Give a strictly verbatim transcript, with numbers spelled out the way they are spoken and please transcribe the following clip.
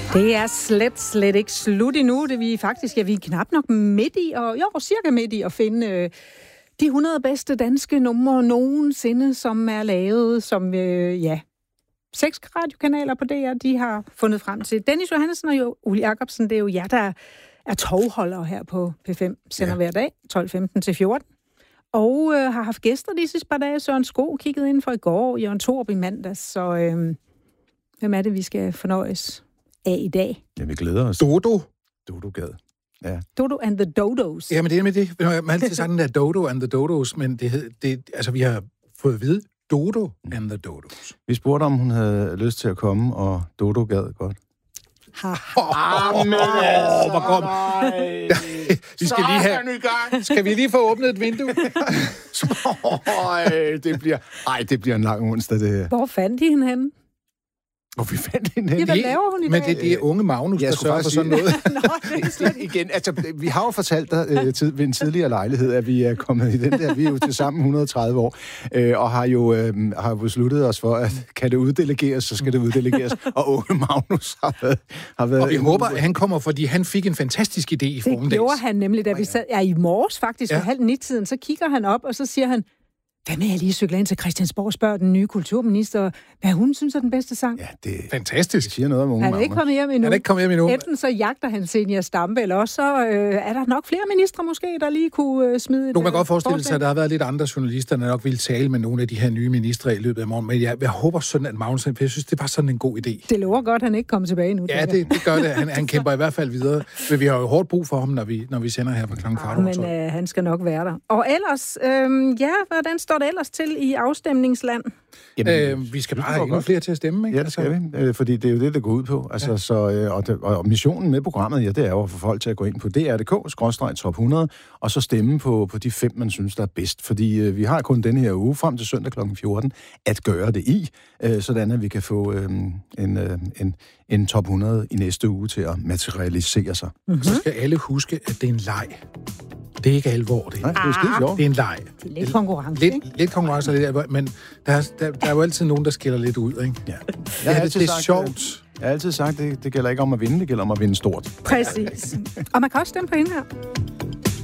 Det er slet, slet ikke slut endnu. Det er vi faktisk, ja, vi er knap nok midt i, og jo, cirka midt i at finde øh, de hundrede bedste danske numre nogensinde, som er lavet, som, øh, ja, seks radiokanaler på D R, de har fundet frem til. Dennis Johannessen og jo Ole Jacobsen, det er jo jer, der er tovholdere her på P fem, sender ja. hver dag, tolv femten til fjorten. Og øh, har haft gæster de sidste par dage. Søren Sko kiggede ind for i går, Jørgen Thorup i mandags, så øh, hvem er det, vi skal fornøjes af i dag? Ja, vi glæder os. Dodo. Dodo-gade. Ja. Dodo and the Dodos. Ja, men det er med det. Man har altid sagt den der Dodo and the Dodos, men det, hed, det, altså, vi har fået at vide Dodo and the Dodos. Vi spurgte, om hun havde lyst til at komme, og Dodo gad godt. Ha. Åh, hvor kom. Vi skal lige have... Skal vi lige få åbnet et vindue? Ej, det bliver... Ej, det bliver en lang onsdag, det her. Hvor fandt de hende henne? Hvor vi fandt hende Ja, hvad laver hun i Men dag? det, det er unge Magnus, Jeg der skulle sørger for faktisk sådan sige- noget. Nå, det er slet ikke. Igen, altså, vi har jo fortalt dig øh, tid, ved en tidligere lejlighed, at vi er kommet i den der, vi er jo til sammen et hundrede og tredive år, øh, og har jo øh, har besluttet os for, at kan det uddelegeres, så skal det uddelegeres, og unge Magnus har været... Har været Og vi håber, at han kommer, fordi han fik en fantastisk idé i Det formiddags. gjorde han nemlig, da vi sad... Ja, i morges faktisk, Ja. ja. halv ni-tiden, så kigger han op, og så siger han, hvad med jeg lige cykler ind til Christiansborg og spørger den nye kulturminister, hvad hun synes er den bedste sang? Ja, det, Fantastisk. det siger noget om unge Han er ikke Magnus. kommet hjem endnu. Han er ikke kommet hjem endnu. Enten så jagter han Zenia Stampe, eller også så øh, er der nok flere ministre måske, der lige kunne øh, smide et... Nu kan man øh, godt forestille forslag. sig, at der har været lidt andre journalister, der nok ville tale med nogle af de her nye ministre i løbet af morgen. Men jeg, jeg håber sådan, at Magnus, for jeg synes, det var sådan en god idé. Det lover godt, at han ikke kommer tilbage nu. Ja, det, det gør det. Han, han kæmper i hvert fald videre. Men vi har jo hårdt brug for ham, når vi, når vi sender her på klokken kvart over Men tolv. øh, han skal nok være der. Og ellers, øh, ja, hvordan står det ellers til i afstemningsland? Jamen, Øh, vi skal bare det have går endnu godt. flere til at stemme, ikke? Ja, det skal vi, øh, fordi det er jo det, der går ud på. Altså, ja. så, øh, og, det, og missionen med programmet, ja, det er jo at få folk til at gå ind på d r punktum d k skråstreg top hundrede, og så stemme på, på de fem, man synes, der er bedst. Fordi øh, vi har kun denne her uge, frem til søndag klokken fjorten, at gøre det i, øh, sådan at vi kan få øh, en, øh, en, en top hundrede i næste uge til at materialisere sig. Mm-hmm. Så skal alle huske, at det er en leg. Det er ikke alvor, det. Nej, det er skide sjovt. Det er en leg. Det er lidt konkurrence, Lidt, ikke? lidt konkurrence, lidt, men der er, der, der er jo altid nogen, der skiller lidt ud, ikke? Ja. Det, Jeg har er, altid det er sagt, sjovt. Jeg har altid sagt, det, det gælder ikke om at vinde, det gælder om at vinde stort. Præcis. Og man kan også stemme på hende her.